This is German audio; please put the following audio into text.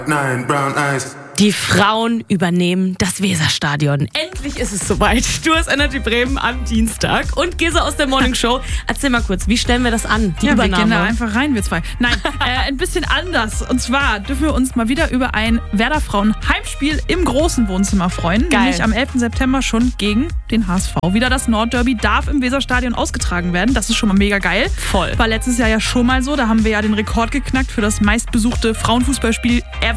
9 brown eyes. Die Frauen übernehmen das Weserstadion. Endlich ist es soweit. Tours Energy Bremen am Dienstag. Und Gesa aus der Morning Show, erzähl mal kurz, wie stellen wir das an, die Übernahme? Wir gehen da einfach rein, wir zwei. Nein, ein bisschen anders. Und zwar dürfen wir uns mal wieder über ein Werder-Frauen-Heimspiel im großen Wohnzimmer freuen. Geil. Nämlich am 11. September schon gegen den HSV. Wieder das Nordderby darf im Weserstadion ausgetragen werden. Das ist schon mal mega geil. Voll. War letztes Jahr ja schon mal so. Da haben wir ja den Rekord geknackt für das meistbesuchte Frauenfußballspiel ever.